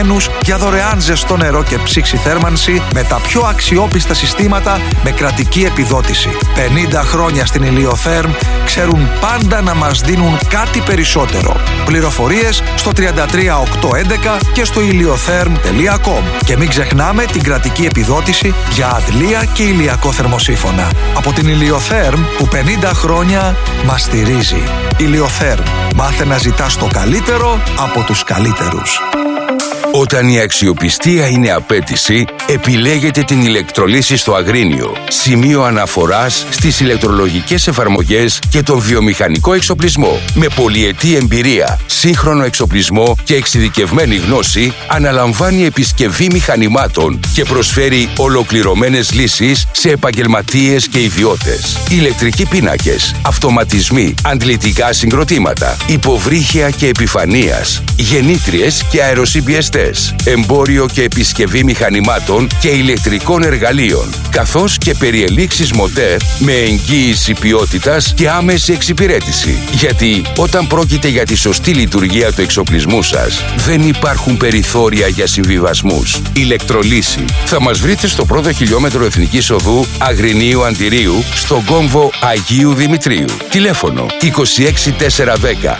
για δωρεάν ζεστό νερό και ψήξη θέρμανση με τα πιο αξιόπιστα συστήματα με κρατική επιδότηση. 50 χρόνια στην Ηλιοθέρμ ξέρουν πάντα να μας δίνουν κάτι περισσότερο. Πληροφορίες στο 33811 και στο iliotherm.com. Και μην ξεχνάμε την κρατική επιδότηση για αντλία και ηλιακό θερμοσύφωνα. Από την Ηλιοθέρμ που 50 χρόνια μας στηρίζει. Ηλιοθέρμ. Μάθε να ζητάς το καλύτερο από τους καλύτερους. Όταν η αξιοπιστία είναι απέτηση, επιλέγετε την ηλεκτρολύση στο Αγρίνιο. Σημείο αναφοράς στις ηλεκτρολογικές εφαρμογές και τον βιομηχανικό εξοπλισμό. Με πολυετή εμπειρία, σύγχρονο εξοπλισμό και εξειδικευμένη γνώση, αναλαμβάνει επισκευή μηχανημάτων και προσφέρει ολοκληρωμένες λύσεις σε επαγγελματίες και ιδιώτες. Ηλεκτρικοί πίνακες, αυτοματισμοί, αντλητικά συγκροτήματα, υποβρύχια και επιφανείας, γεννήτριες και αεροσυμπιεστές. Εμπόριο και επισκευή μηχανημάτων και ηλεκτρικών εργαλείων, καθώς και περιελήξεις μοτέρ με εγγύηση ποιότητας και άμεση εξυπηρέτηση. Γιατί όταν πρόκειται για τη σωστή λειτουργία του εξοπλισμού σας, δεν υπάρχουν περιθώρια για συμβιβασμούς. Ηλεκτρολύση. Θα μας βρείτε στο πρώτο χιλιόμετρο Εθνικής Οδού Αγρινίου Αντιρίου, στον κόμβο Αγίου Δημητρίου. Τηλέφωνο 26410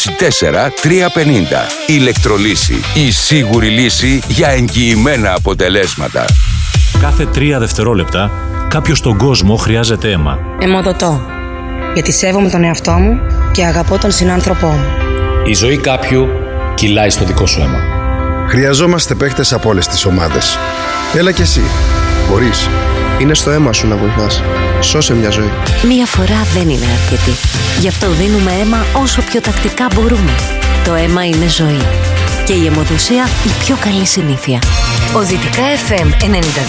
24350. Ηλεκτρολύση. Η σίγουρη λύση για εγγυημένα αποτελέσματα. Κάθε 3 δευτερόλεπτα κάποιος στον κόσμο χρειάζεται αίμα. Αιμοδοτώ, γιατί σέβομαι τον εαυτό μου και αγαπώ τον συνάνθρωπό μου. Η ζωή κάποιου κυλάει στο δικό σου αίμα. Χρειαζόμαστε παίχτες από όλες τις ομάδες. Έλα κι εσύ. Μπορείς. Είναι στο αίμα σου να βοηθάς. Σώσε μια ζωή. Μία φορά δεν είναι αρκετή. Γι' αυτό δίνουμε αίμα όσο πιο τακτικά μπορούμε. Το αίμα είναι ζωή. Και η αιμοδοσία η πιο καλή συνήθεια. Ο Δυτικά FM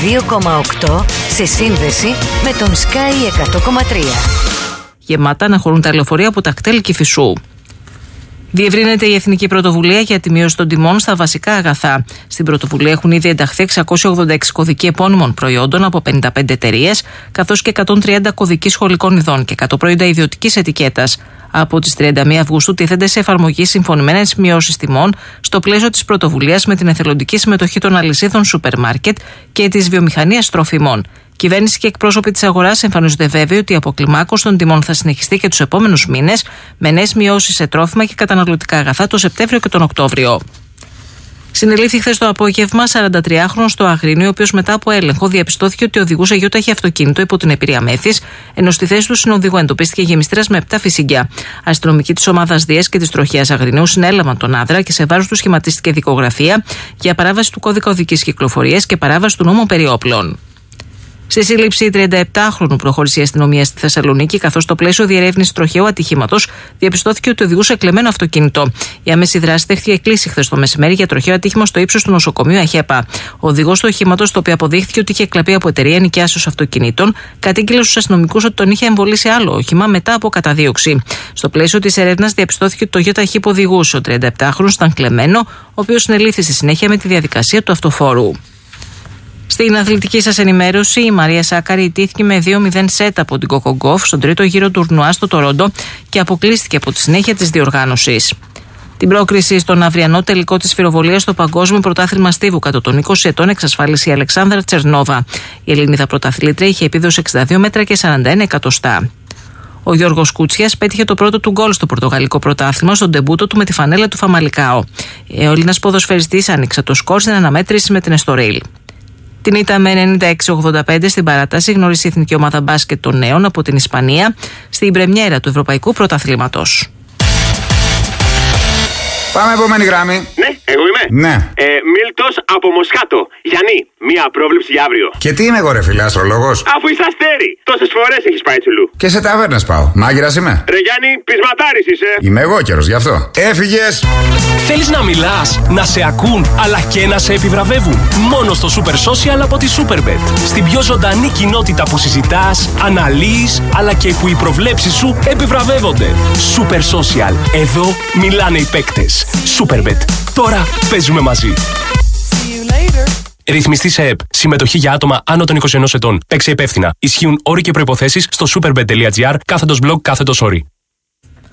92,8 σε σύνδεση με τον Sky 100,3. Γεμάτα να χωρούν τα λεωφορεία από τα κτέλ Κηφισού. Διευρύνεται η Εθνική Πρωτοβουλία για τη μείωση των τιμών στα βασικά αγαθά. Στην πρωτοβουλία έχουν ήδη ενταχθεί 686 κωδικοί επώνυμων προϊόντων από 55 εταιρείες, καθώς και 130 κωδικοί σχολικών ειδών και 100 προϊόντα ιδιωτικής ετικέτας. Από τις 31 Αυγούστου τίθενται σε εφαρμογή συμφωνημένες μειώσεις τιμών στο πλαίσιο της πρωτοβουλίας με την εθελοντική συμμετοχή των αλυσίδων σούπερ μάρκετ και της βιομηχανίας τροφιμών. Κυβέρνηση και εκπρόσωποι της αγοράς εμφανίζονται βέβαιοι ότι η αποκλιμάκωση των τιμών θα συνεχιστεί και τους επόμενους μήνες, με νέες μειώσεις σε τρόφιμα και καταναλωτικά αγαθά το Σεπτέμβριο και τον Οκτώβριο. Συνελήφθη χθες το απόγευμα 43χρονος στο Αγρίνιο, ο οποίος μετά από έλεγχο διαπιστώθηκε ότι οδηγούσε γιόταχη αυτοκίνητο υπό την επίρρεια μέθης, ενώ στη θέση του συνοδηγού εντοπίστηκε γεμιστήρας με 7 φυσικιά. Αστυνομικοί της ομάδας Δίας και της τροχέας Αγρινίου συνέλαβαν τον άνδρα και σε βάρος του σχηματίστηκε δικογραφία για παράβαση του κώδικα οδικής κυκλοφορίας και παράβαση του νόμου περί όπλων. Στη σύλληψη 37χρονου προχώρησε η αστυνομία στη Θεσσαλονίκη, καθώς στο πλαίσιο διερεύνησης τροχαίου ατυχήματος διαπιστώθηκε ότι οδηγούσε κλεμμένο αυτοκίνητο. Η άμεση δράση δέχτηκε κλήση χθες το μεσημέρι για τροχαίο ατύχημα στο ύψος του νοσοκομείου Αχέπα. Ο οδηγός του οχήματος, το οποίο αποδείχθηκε ότι είχε κλαπεί από εταιρεία νοικιάσεως αυτοκινήτων, κατήγγειλε στους αστυνομικούς ότι τον είχε εμβολήσει άλλο όχημα μετά από καταδίωξη. Στο πλαίσιο της έρευνας διαπιστώθηκε ότι το γιόταχη που οδηγούσε ο 37χρονος ήταν κλεμμένο, ο οποίος συνελήφθη στη συνέχεια με τη διαδικασία του αυτοφόρου. Στην αθλητική σας ενημέρωση, η Μαρία Σάκαρη ιτήθηκε με 2-0 σετ από την Κοκογκόφ στον τρίτο γύρο τουρνουά στο Τορόντο και αποκλείστηκε από τη συνέχεια της διοργάνωσης. Την πρόκριση στον αυριανό τελικό της φυροβολίας στο Παγκόσμιο Πρωτάθλημα Στίβου κατά των 20 ετών εξασφάλισε η Αλεξάνδρα Τσερνόβα. Η Ελληνίδα πρωταθλήτρια είχε επίδοση 62 μέτρα και 41 εκατοστά. Ο Γιώργος Κούτσιας πέτυχε το πρώτο του γκολ στο Πορτογαλικό Πρωτάθλημα στον ντεμπούτο του με τη φανέλα του Φαμαλικάο. Ο Έλληνας ποδοσφαιριστής άνοιξε το σκορ στην αναμέτρηση με την Εστορίλ. Την ήττα με 96-85 στην παράταση γνώρισε η εθνική ομάδα μπάσκετ των νέων από την Ισπανία στην πρεμιέρα του Ευρωπαϊκού Πρωταθλήματος. Πάμε επόμενη γράμμη. Ναι, εγώ είμαι. Ναι. Μίλτος από Μοσχάτο. Γιάννη, μία πρόβλεψη για αύριο. Και τι είμαι εγώ, ρε φίλε, αστρολόγος? Αφού είσαι αστέρι. Τόσες φορές έχεις πάει τσουλού. Και σε ταβέρνες πάω. Μάγειρας είμαι. Ρε Γιάννη, πεισματάρης είσαι. Είμαι εγώ καιρος γι' αυτό. Έφυγες. Θέλεις να μιλάς, να σε ακούν, αλλά και να σε επιβραβεύουν? Μόνο στο Super Social από τη Superbet. Στην πιο ζωντανή κοινότητα που συζητάς, αναλύεις, αλλά και που οι προβλέψεις σου επιβραβεύονται. Super Social. Εδώ μιλάνε οι παίκτες. Superbet. Τώρα παίζουμε μαζί. Ρυθμιστή σε ΕΠ. Συμμετοχή για άτομα άνω των 21 ετών. Παίξε υπεύθυνα. Ισχύουν όροι και προϋποθέσεις στο superbet.gr /blog/όροι.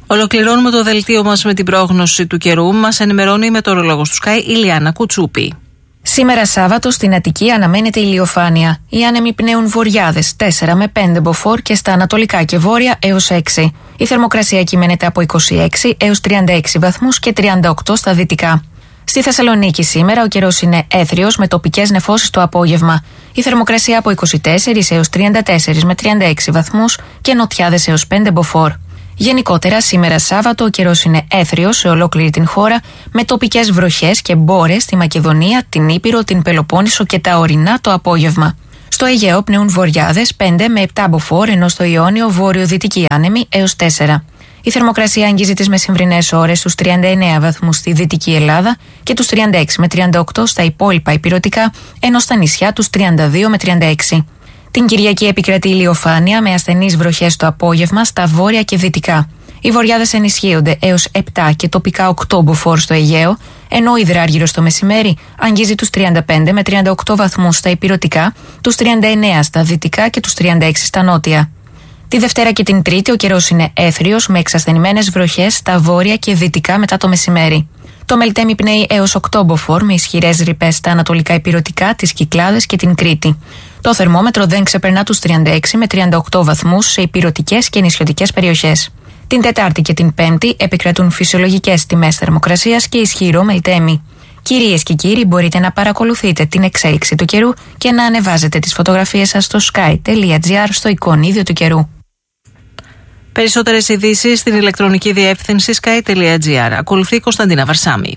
Ολοκληρώνουμε το δελτίο μας με την πρόγνωση του καιρού. Μας ενημερώνει η μετεωρολόγος του Sky, Ηλιάνα Κουτσούπη. Σήμερα Σάββατο στην Αττική αναμένεται ηλιοφάνεια. Οι άνεμοι πνέουν βορειάδες 4 με 5 μποφόρ και στα ανατολικά και βόρεια έως 6. Η θερμοκρασία κυμαίνεται από 26 έως 36 βαθμούς και 38 στα δυτικά. Στη Θεσσαλονίκη σήμερα ο καιρός είναι έθριος με τοπικές νεφώσεις το απόγευμα. Η θερμοκρασία από 24 έως 34 με 36 βαθμούς και νοτιάδες έως 5 μποφόρ. Γενικότερα, σήμερα Σάββατο ο καιρός είναι έθριος σε ολόκληρη την χώρα, με τοπικές βροχές και μπόρες στη Μακεδονία, την Ήπειρο, την Πελοπόννησο και τα ορεινά το απόγευμα. Στο Αιγαίο πνέουν βορειάδες 5 με 7 μποφόρ, ενώ στο Ιόνιο βόρειο-δυτική άνεμη έως 4. Η θερμοκρασία αγγίζει τις μεσημβρινές ώρες στους 39 βαθμούς στη Δυτική Ελλάδα και τους 36 με 38 στα υπόλοιπα ηπειρωτικά, ενώ στα νησιά τους 32 με 36. Την Κυριακή επικρατεί ηλιοφάνεια με ασθενείς βροχές το απόγευμα στα βόρεια και δυτικά. Οι βορειάδες ενισχύονται έως 7 και τοπικά 8 μποφόρ στο Αιγαίο, ενώ ο υδράργυρος το μεσημέρι αγγίζει τους 35 με 38 βαθμούς στα ηπειρωτικά, τους 39 στα δυτικά και τους 36 στα νότια. Τη Δευτέρα και την Τρίτη ο καιρός είναι έθριος με εξασθενημένες βροχές στα βόρεια και δυτικά μετά το μεσημέρι. Το Μελτέμι πνέει έως 8 μποφόρ με ισχυρές ρηπές στα ανατολικά ηπειρωτικά, τις Κυκλάδες και την Κρήτη. Το θερμόμετρο δεν ξεπερνά τους 36 με 38 βαθμούς σε ηπειρωτικές και νησιωτικές περιοχές. Την Τετάρτη και την Πέμπτη επικρατούν φυσιολογικές τιμές θερμοκρασίας και ισχυρό Μελτέμι. Κυρίες και κύριοι, μπορείτε να παρακολουθείτε την εξέλιξη του καιρού και να ανεβάζετε τις φωτογραφίες σας στο sky.gr στο εικονίδιο του καιρού. Περισσότερες ειδήσεις στην ηλεκτρονική διεύθυνση sky.gr. Ακολουθεί η Κωνσταντίνα Βαρσάμι.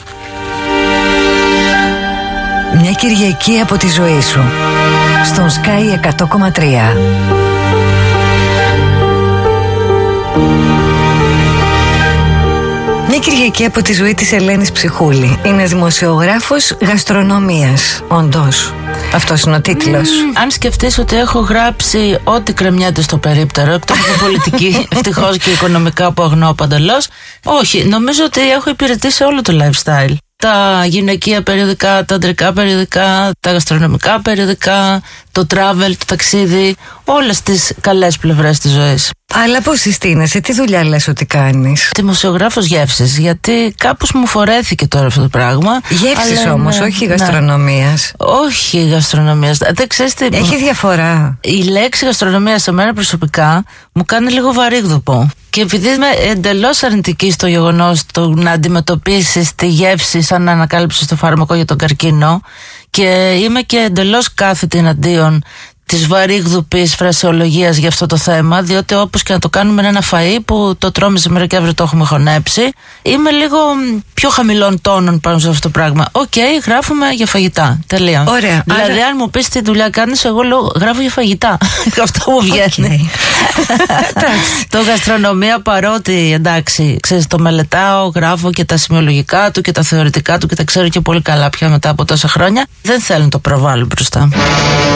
Μια Κυριακή από τη ζωή σου στον Sky 100,3. Μια Κυριακή από τη ζωή της Ελένης Ψυχούλη. Είναι δημοσιογράφος γαστρονομίας. Όντως, αυτός είναι ο τίτλος. Αν σκεφτείς ότι έχω γράψει ό,τι κρεμιέται στο περίπτερο, εκτός από πολιτική, ευτυχώς και οικονομικά που αγνοώ παντελώς, όχι, νομίζω ότι έχω υπηρετήσει όλο το lifestyle. Τα γυναικεία περιοδικά, τα αντρικά περιοδικά, τα γαστρονομικά περιοδικά, το travel, το ταξίδι, όλες τις καλές πλευρές της ζωής. Αλλά πώς συστήνεσαι, τι δουλειά λες ότι κάνεις? Δημοσιογράφος γεύσης, γιατί κάπως μου φορέθηκε τώρα αυτό το πράγμα. Γεύσης όμως, όχι γαστρονομίας. Όχι γαστρονομίας. Δεν ξέρεις τι. Έχει διαφορά. Η λέξη γαστρονομία σε μένα προσωπικά μου κάνει λίγο βαρύγδουπο. Και επειδή είμαι εντελώς αρνητική στο γεγονός του να αντιμετωπίσεις τη γεύση σαν να ανακάλυψεις το φάρμακο για τον καρκίνο, και είμαι και εντελώς κάθετη εναντίον της βαρύγδουπης φρασεολογίας για αυτό το θέμα, διότι όπως και να το κάνουμε είναι ένα φαΐ που το τρώμε σήμερα και αύριο το έχουμε χωνέψει. Είμαι λίγο πιο χαμηλών τόνων πάνω σε αυτό το πράγμα. Οκ, γράφουμε για φαγητά. Τελεία. Ωραία. Δηλαδή, αν μου πεις τι δουλειά κάνεις, εγώ γράφω για φαγητά. Αυτό μου βγαίνει. Το γαστρονομία, παρότι εντάξει, ξέρεις, το μελετάω, γράφω και τα σημειολογικά του και τα θεωρητικά του και τα ξέρω και πολύ καλά πια μετά από τόσα χρόνια, δεν θέλω να το προβάλλω μπροστά.